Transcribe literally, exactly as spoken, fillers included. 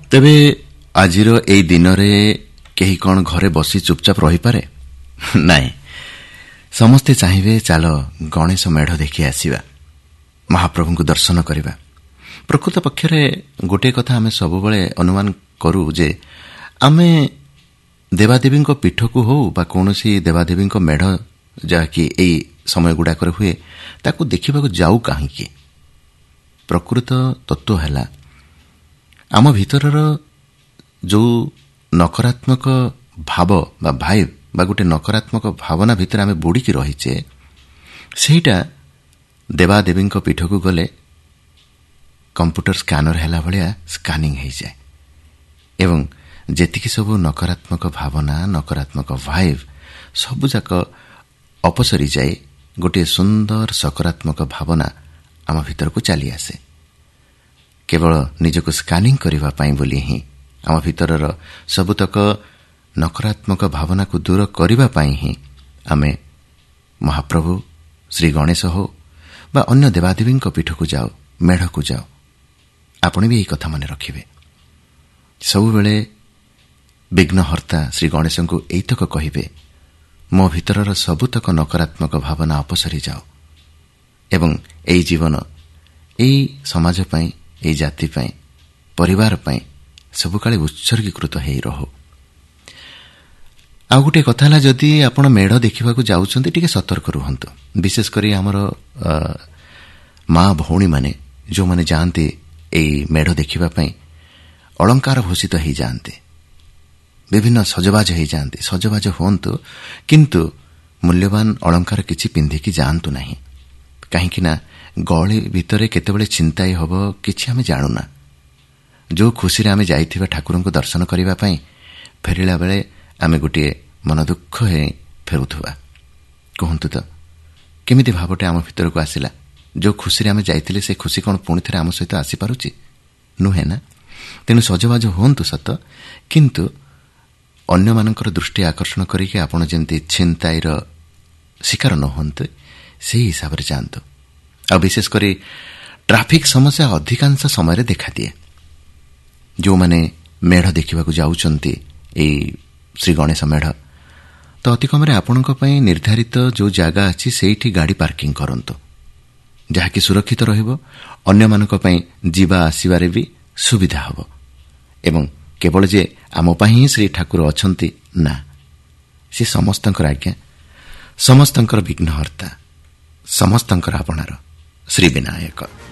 ତେବେ ଆଜିର ଏହି ଦିନରେ କେହି କ'ଣ ଘରେ ବସି ଚୁପଚାପ ରହିପାରେ? ନାଇଁ, ସମସ୍ତେ ଚାହିଁବେ ଚାଲ ଗଣେଶ ମେଢ଼ ଦେଖି ଆସିବା, ମହାପ୍ରଭୁଙ୍କୁ ଦର୍ଶନ କରିବା। ପ୍ରକୃତ ପକ୍ଷରେ ଗୋଟିଏ କଥା ଆମେ ସବୁବେଳେ ଅନୁମାନ କରୁ ଯେ ଆମେ ଦେବାଦେବୀଙ୍କ ପୀଠକୁ ହେଉ ବା କୌଣସି ଦେବାଦେବୀଙ୍କ ମେଢ଼ ଯାହାକି ଏହି ସମୟଗୁଡ଼ାକରେ ହୁଏ ତାକୁ ଦେଖିବାକୁ ଯାଉ କାହିଁକି? ପ୍ରକୃତ ତତ୍ତ୍ୱ ହେଲା ଆମ ଭିତରର ଯେଉଁ ନକାରାତ୍ମକ ଭାବ ବା ଭାଇବ୍ ବା ଗୋଟେ ନକାରାତ୍ମକ ଭାବନା ଭିତରେ ଆମେ ବୁଡ଼ିକି ରହିଛେ, ସେଇଟା ଦେବାଦେବୀଙ୍କ ପୀଠକୁ ଗଲେ କମ୍ପ୍ୟୁଟର ସ୍କାନର ହେଲା ଭଳିଆ ସ୍କାନିଂ ହୋଇଯାଏ ଏବଂ ଯେତିକି ସବୁ ନକାରାତ୍ମକ ଭାବନା, ନକାରାତ୍ମକ ଭାଇବ୍ ସବୁଯାକ ଅପସରିଯାଏ। ଗୋଟିଏ ସୁନ୍ଦର ସକାରାତ୍ମକ ଭାବନା ଆମ ଭିତରକୁ ଚାଲିଆସେ। କେବଳ ନିଜକୁ ସ୍କାନିଂ କରିବା ପାଇଁ ବୋଲି ହିଁ, ଆମ ଭିତରର ସବୁତକ ନକାରାତ୍ମକ ଭାବନାକୁ ଦୂର କରିବା ପାଇଁ ହିଁ ଆମେ ମହାପ୍ରଭୁ ଶ୍ରୀ ଗଣେଶ ହେଉ ବା ଅନ୍ୟ ଦେବାଦେବୀଙ୍କ ପୀଠକୁ ଯାଉ, ମେଢ଼କୁ ଯାଉ। ଆପଣ ବି ଏହି କଥା ମନେ ରଖିବେ। ସବୁବେଳେ ବିଘ୍ନହର୍ତ୍ତା ଶ୍ରୀ ଗଣେଶଙ୍କୁ ଏଇତକ କହିବେ, ମୋ ଭିତରର ସବୁତକ ନକାରାତ୍ମକ ଭାବନା ଅପସରି ଯାଉ ଏବଂ ଏହି ଜୀବନ ଏହି ସମାଜ ପାଇଁ, ଏହି ଜାତି ପାଇଁ, ପରିବାର ପାଇଁ ସବୁକାଳେ ଉତ୍ସର୍ଗୀକୃତ ହେଇ ରହୁ। ଆଉ ଗୋଟିଏ କଥା ହେଲା, ଯଦି ଆପଣ ମେଢ଼ ଦେଖିବାକୁ ଯାଉଛନ୍ତି ଟିକେ ସତର୍କ ରୁହନ୍ତୁ। ବିଶେଷ କରି ଆମର ମା ଭଉଣୀମାନେ ଯେଉଁମାନେ ଯାଆନ୍ତି ଏହି ମେଢ଼ ଦେଖିବା ପାଇଁ ଅଳଙ୍କାର ଭୂଷିତ ହୋଇଯାଆନ୍ତି, ବିଭିନ୍ନ ସଜବାଜ ହୋଇଯାଆନ୍ତି। ସଜବାଜ ହୁଅନ୍ତୁ, କିନ୍ତୁ ମୂଲ୍ୟବାନ ଅଳଙ୍କାର କିଛି ପିନ୍ଧିକି ଯାଆନ୍ତୁ ନାହିଁ। କାହିଁକିନା ଗହଳି ଭିତରେ କେତେବେଳେ ଛିନତାଇ ହେବ କିଛି ଆମେ ଜାଣୁନା। ଯେଉଁ ଖୁସିରେ ଆମେ ଯାଇଥିବା ଠାକୁରଙ୍କୁ ଦର୍ଶନ କରିବା ପାଇଁ, ଫେରିଲା ବେଳେ ଆମେ ଗୋଟିଏ ମନ ଦୁଃଖ ହେଇ ଫେରୁଥିବା। କୁହନ୍ତୁ ତ କେମିତି ଭାବଟେ ଆମ ଭିତରକୁ ଆସିଲା? ଯେଉଁ ଖୁସିରେ ଆମେ ଯାଇଥିଲେ ସେ ଖୁସି କ'ଣ ପୁଣି ଥରେ ଆମ ସହିତ ଆସିପାରୁଛି? ନୁହେଁ ନା? ତେଣୁ ସଜବାଜ ହୁଅନ୍ତୁ ସତ, କିନ୍ତୁ ଅନ୍ୟମାନଙ୍କର ଦୃଷ୍ଟି ଆକର୍ଷଣ କରିକି ଆପଣ ଯେମିତି ଛିନତାଇର ଶିକାର ନ ହୁଅନ୍ତୁ, ସେହି ହିସାବରେ ଯାଆନ୍ତୁ। ଆଉ ବିଶେଷ କରି ଟ୍ରାଫିକ୍ ସମସ୍ୟା ଅଧିକାଂଶ ସମୟରେ ଦେଖାଦିଏ। ଯେଉଁମାନେ ମେଢ଼ ଦେଖିବାକୁ ଯାଉଛନ୍ତି, ଏଇ ଶ୍ରୀ ଗଣେଶ ମେଢ଼, ତ ଅତି କମରେ ଆପଣଙ୍କ ପାଇଁ ନିର୍ଦ୍ଧାରିତ ଯେଉଁ ଜାଗା ଅଛି ସେଇଠି ଗାଡ଼ି ପାର୍କିଂ କରନ୍ତୁ, ଯାହାକି ସୁରକ୍ଷିତ ରହିବ। ଅନ୍ୟମାନଙ୍କ ପାଇଁ ଯିବା ଆସିବାରେ ବି ସୁବିଧା ହେବ। ଏବଂ କେବଳ ଯେ ଆମ ପାଇଁ ହିଁ ଶ୍ରୀ ଠାକୁର ଅଛନ୍ତି, ନା, ସେ ସମସ୍ତଙ୍କର ଆଜ୍ଞା, ସମସ୍ତଙ୍କର ବିଘ୍ନହର୍ତ୍ତା, ସମସ୍ତଙ୍କର ଆପଣାର ଶ୍ରୀ ବିନାୟକ।